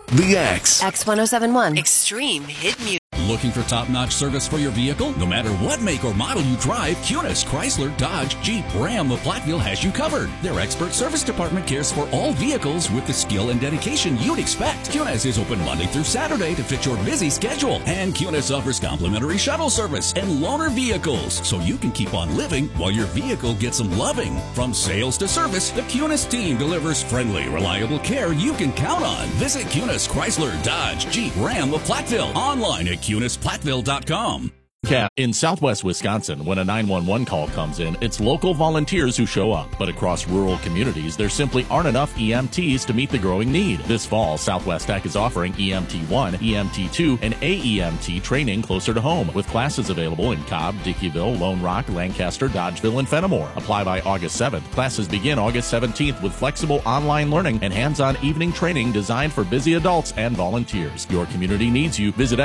The X. X1071. Extreme hit music. Looking for top-notch service for your vehicle? No matter what make or model you drive, Cunis, Chrysler, Dodge, Jeep, Ram of Platteville has you covered. Their expert service department cares for all vehicles with the skill and dedication you'd expect. Cunis is open Monday through Saturday to fit your busy schedule. And Cunis offers complimentary shuttle service and loaner vehicles, so you can keep on living while your vehicle gets some loving. From sales to service, the Cunis team delivers friendly, reliable care you can count on. Visit Cunis, Chrysler, Dodge, Jeep, Ram of Platteville. Online at CunisPlatteville.com. In southwest Wisconsin, when a 911 call comes in, it's local volunteers who show up. But across rural communities, there simply aren't enough EMTs to meet the growing need. This fall, Southwest Tech is offering EMT1, EMT2, and AEMT training closer to home, with classes available in Cobb, Dickeyville, Lone Rock, Lancaster, Dodgeville, and Fenimore. Apply by August 7th. Classes begin August 17th with flexible online learning and hands-on evening training designed for busy adults and volunteers. Your community needs you. Visit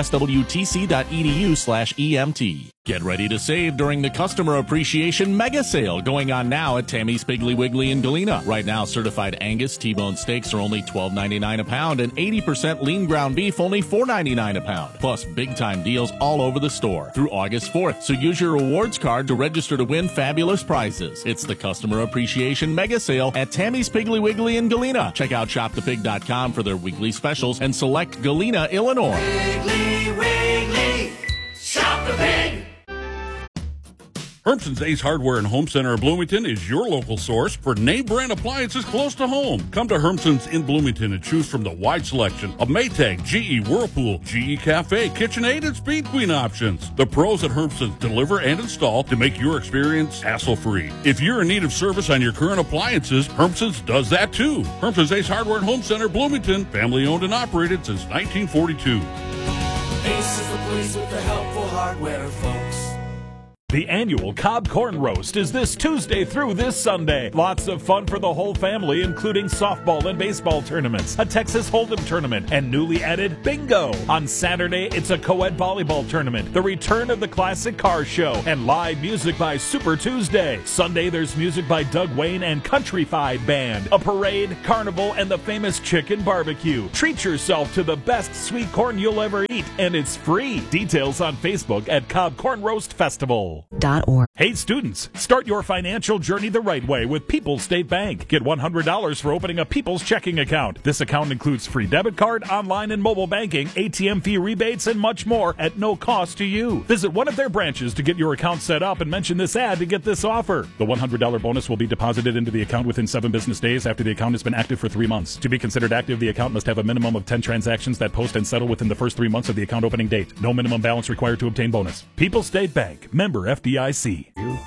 swtc.edu/EMT. Get ready to save during the Customer Appreciation Mega Sale going on now at Tammy's Piggly Wiggly in Galena. Right now, certified Angus T-bone steaks are only $12.99 a pound and 80% lean ground beef only $4.99 a pound. Plus, big-time deals all over the store through August 4th. So use your rewards card to register to win fabulous prizes. It's the Customer Appreciation Mega Sale at Tammy's Piggly Wiggly in Galena. Check out shopthepig.com for their weekly specials and select Galena, Illinois. Wiggly, Wiggly. Shop the Pig! Hermson's Ace Hardware and Home Center of Bloomington is your local source for name brand appliances close to home. Come to Hermson's in Bloomington and choose from the wide selection of Maytag, GE, Whirlpool, GE Cafe, KitchenAid, and Speed Queen options. The pros at Hermson's deliver and install to make your experience hassle-free. If you're in need of service on your current appliances, Hermson's does that too. Hermson's Ace Hardware and Home Center, Bloomington, family owned and operated since 1942. Ace is the place with the helpful hardware, folks. The annual Cobb Corn Roast is this Tuesday through this Sunday. Lots of fun for the whole family, including softball and baseball tournaments, a Texas Hold'em tournament, and newly added bingo. On Saturday, it's a co-ed volleyball tournament, the return of the classic car show, and live music by Super Tuesday. Sunday, there's music by Doug Wayne and Countryfied Band, a parade, carnival, and the famous chicken barbecue. Treat yourself to the best sweet corn you'll ever eat, and it's free. Details on Facebook at Cobb Corn Roast Festival. Hey students, start your financial journey the right way with People's State Bank. Get $100 for opening a People's checking account. This account includes free debit card, online and mobile banking, ATM fee rebates, and much more at no cost to you. Visit one of their branches to get your account set up and mention this ad to get this offer. The $100 bonus will be deposited into the account within 7 business days after the account has been active for 3 months. To be considered active, the account must have a minimum of 10 transactions that post and settle within the first 3 months of the account opening date. No minimum balance required to obtain bonus. People's State Bank, member FDIC.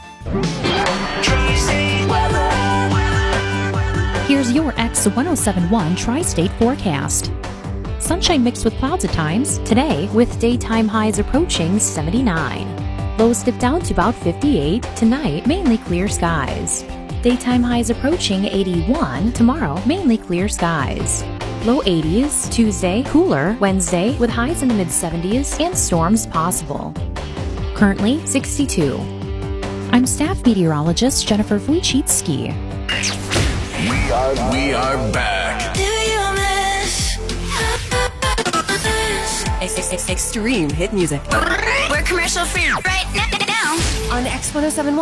Here's your X1071 Tri-State forecast. Sunshine mixed with clouds at times. Today, with daytime highs approaching 79. Lows dip down to about 58. Tonight, mainly clear skies. Daytime highs approaching 81. Tomorrow, mainly clear skies. Low 80s. Tuesday, cooler. Wednesday, with highs in the mid-70s and storms possible. Currently, 62. I'm staff meteorologist Jennifer Wojcicki. We are back. Do you miss extreme hit music? We're commercial free right now on X1071.